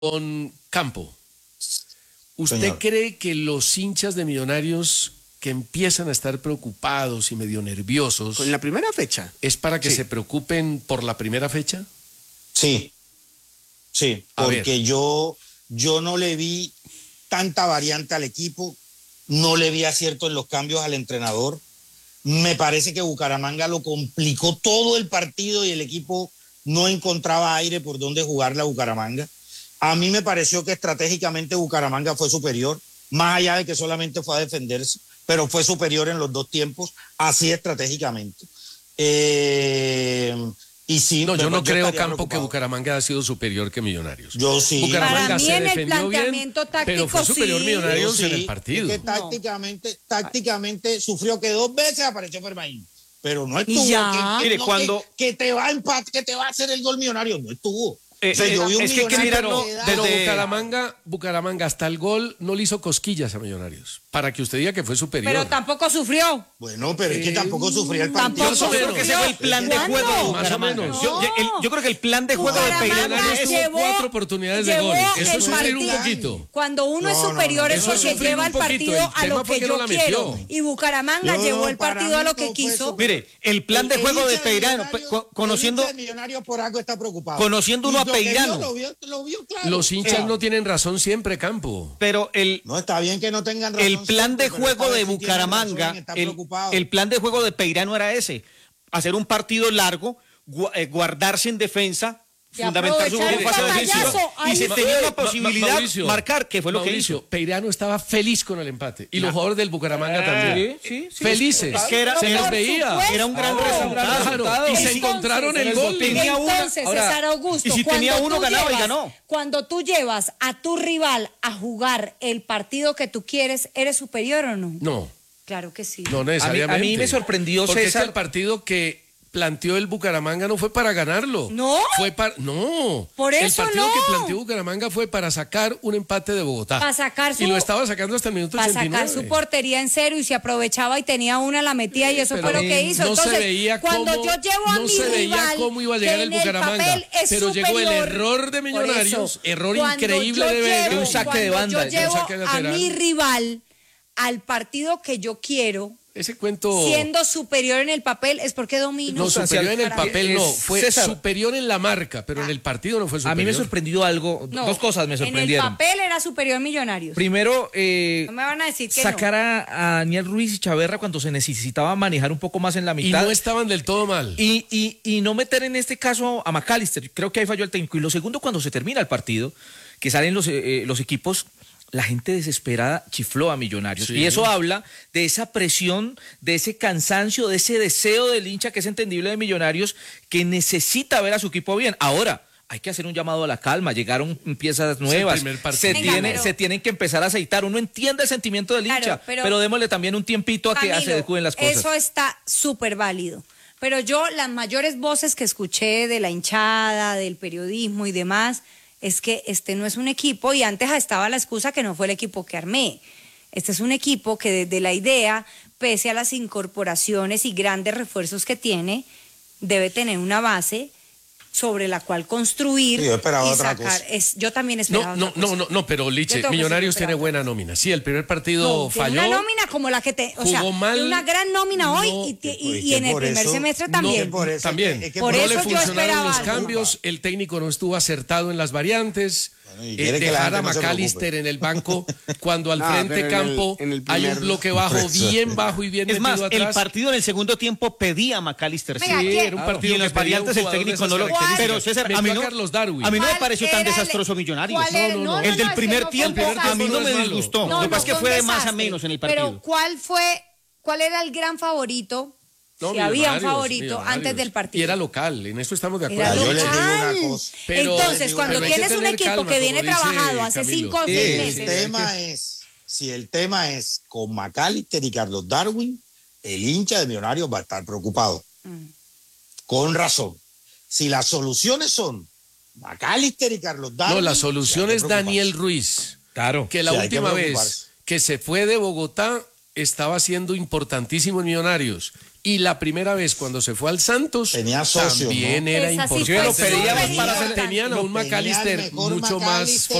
Don Campo, ¿usted Señor. cree que los hinchas de Millonarios que empiezan a estar preocupados y medio nerviosos Con la primera fecha. es para que Sí. se preocupen por la primera fecha? Sí, sí, A ver. porque yo no le vi tanta variante al equipo, no le vi acierto en los cambios al entrenador. Me parece que Bucaramanga lo complicó todo el partido y el equipo no encontraba aire por donde jugarle a Bucaramanga. A mí me pareció que estratégicamente Bucaramanga fue superior, más allá de que solamente fue a defenderse, pero fue superior en los dos tiempos, así estratégicamente. Y sí, No, yo no creo, estaría Campo, que preocupado. Bucaramanga ha sido superior que Millonarios. Yo sí. Bucaramanga Para mí se en el defendió bien, planteamiento pero táctico, fue superior sí. Millonarios Sí, en el partido. es que tácticamente sufrió que 2 veces apareció Fermaín, pero no estuvo. ya. Que, Mire, no, cuando- que te va a empate, que te va a hacer el gol Millonario, no estuvo. Yo vi un es que hay que Millonario mirarlo que da- Pero desde- Bucaramanga hasta el gol no le hizo cosquillas a Millonarios, para que usted diga que fue superior. Pero tampoco sufrió. Bueno, pero es que tampoco sufría el Tampoco partido. Más o Yo creo que ese fue el plan de ¿Cuándo? juego de Más o Bucaramanga. menos. Yo creo que el plan de juego de Bucaramanga Peirano Millonarios es tuvo llevó- 4 oportunidades de llevó gol. Eso el es sufrir un partido. poquito. Cuando uno es No, superior no, es eso porque es sufrir lleva un el poquito. partido El a tema lo fue que que no yo la quiero. metió. Y Bucaramanga No, llevó no, el para partido a mí lo que no fue quiso. eso. Mire, el plan de juego de Peirano, conociendo Millonarios por algo está preocupado. conociendo uno Y a lo que Peirano. Lo vio claro. Los hinchas no tienen razón siempre, Campo. pero No, está bien que no tengan razón. el plan de siempre, pero juego esta de vez sí tienen razón Bucaramanga, en estar preocupados. el plan de juego de Peirano era ese, hacer un partido largo, guardarse en defensa, Y fundamentar su aprovechar el fase defensiva, patallazo, y ahí se sí. tenía la posibilidad Mauricio, marcar, que fue lo que Mauricio, hizo. Peirano estaba feliz con el empate. Y los jugadores del Bucaramanga también. Sí. Felices. Es que era- se les por veía. supuesto. Era un gran Claro. resultado. Claro, y se Entonces, encontraron el gol. tenía una- Entonces, ahora, César Augusto, y si cuando tenía uno, tú ganaba y llevas- ganó. Cuando tú llevas a tu rival a jugar el partido que tú quieres, ¿eres superior o no? No, Claro que sí. no necesariamente. A mí me sorprendió, porque César. es que el partido que planteó el Bucaramanga no fue para ganarlo. ¿No? Fue para no. Por El eso partido no. que planteó Bucaramanga fue para sacar un empate de Bogotá. Para sacar su- Y lo estaba sacando hasta el minuto Para 89. sacar su portería en cero y se aprovechaba y tenía una, la metía y eso Pero fue lo que hizo. no Entonces, se veía cuando cómo, yo llevo a no mi se veía rival, cómo iba a que llegar en el Bucaramanga, papel es pero llegó el superior, error de por Millonarios, eso, error cuando increíble yo de Vega. llevo- Un saque de cuando banda, Yo llevo un saque a lateral. mi rival al partido que yo quiero, Ese cuento siendo superior en el papel, es porque domino. no, superior en el papel no, fue César. superior en la marca, pero en el partido no fue superior. A mí me sorprendió algo, No, dos cosas me En el sorprendieron. papel era superior Millonarios. Primero, No me van a decir que sacar a Daniel Ruiz y Chaverra cuando se necesitaba manejar un poco más en la Y mitad. no estaban del todo mal. Y no meter en este caso a McAllister. Creo que ahí falló el técnico. Y lo segundo, cuando se termina el partido, que salen los equipos, la gente desesperada chifló a Millonarios. Sí. Y eso habla de esa presión, de ese cansancio, de ese deseo del hincha que es entendible de Millonarios, que necesita ver a su equipo bien. Ahora, hay que hacer un llamado a la calma. Llegaron piezas nuevas. primer partido. Venga, pero- se tienen que empezar a aceitar. Uno entiende el sentimiento del Claro, hincha, pero- pero démosle también un tiempito a que se Camilo, adecúen las cosas. Eso está súper válido. Pero yo, las mayores voces que escuché de la hinchada, del periodismo y demás, es que este no es un equipo, y antes estaba la excusa que no fue el equipo que armé. Este es un equipo que desde la idea, pese a las incorporaciones y grandes refuerzos que tiene, debe tener una base sobre la cual construir Sí, yo esperaba y otra sacar. cosa. Yo también esperaba No, otra cosa. no, pero Yo Liche, tengo que Millonarios ser tiene esperanza. buena nómina. Sí, el primer partido No, tiene falló. una nómina como la que te, o sea, jugó mal, tiene una gran nómina hoy no, y en el por primer eso- semestre no, también. por eso- También. es que Por no eso le yo funcionaron esperaba los algo. cambios, el técnico no estuvo acertado en las variantes. Bueno, y quiere que la Dejar a gente no se McAllister preocupe. en el banco cuando al No, frente pero campo en el hay un primer- bloque bajo, bien bajo y bien Es más, metido el atrás. partido en el segundo tiempo pedía a McAllister. Venga, sí. ¿quién? Era un Y partido en que las pedía un variantes el jugador de técnico esas no lo... características. Pero César, Metió a mí no, Carlos Darwin. a mí no me ¿Cuál pareció tan era el- desastroso Millonarios. cuál era? No, no, El del es que primer no fue tiempo un a mí no me desastre. disgustó. No, Lo que no pasa es que fue un fue de más a desastre. menos en el partido. Pero ¿cuál era el gran favorito? No, si había un Millonarios, favorito Millonarios. antes del partido. Y era local, en eso estamos de Era acuerdo. Yo les digo una local. cosa. Pero- Entonces, cuando pero hay que tienes un tener equipo calma, que viene como dice trabajado hace Camilo. 5 o 6 El meses. si el tema es con McAllister y Carlos Darwin, el hincha de Millonarios va a estar preocupado. Con razón. Si las soluciones son McAllister y Carlos Darwin. No, la solución sí hay que es preocuparse. Daniel Ruiz. Claro. Que la Sí, hay que última preocuparse. vez que se fue de Bogotá estaba siendo importantísimo en Millonarios. Y la primera vez cuando se fue al Santos, tenía socios, también ¿no? era Esa sí importante. fue Lo pedíamos súper para hacer- importante. Tenían a un Tenía el McAllister mejor mucho más McAllister